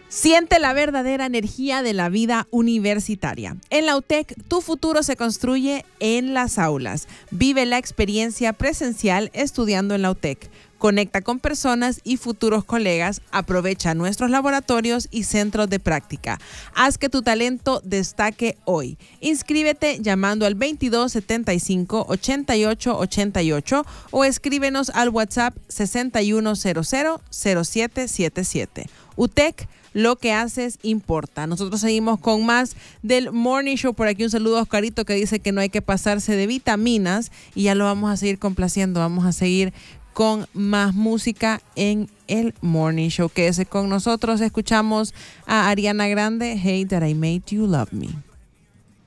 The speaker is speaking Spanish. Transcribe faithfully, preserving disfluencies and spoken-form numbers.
Siente la verdadera energía de la vida universitaria. En la U T E C, tu futuro se construye en las aulas. Vive la experiencia presencial estudiando en la U T E C. Conecta con personas y futuros colegas, aprovecha nuestros laboratorios y centros de práctica. Haz que tu talento destaque hoy. Inscríbete llamando al veintidós setenta y cinco ochenta y ocho ochenta y ocho o escríbenos al WhatsApp sesenta y uno cero cero cero siete siete siete. U T E C, lo que haces importa. Nosotros seguimos con más del Morning Show. Por aquí un saludo a Oscarito que dice que no hay que pasarse de vitaminas y ya lo vamos a seguir complaciendo. Vamos a seguir con más música en el Morning Show. Quédese con nosotros. Escuchamos a Ariana Grande, Hey That I Made You Love Me.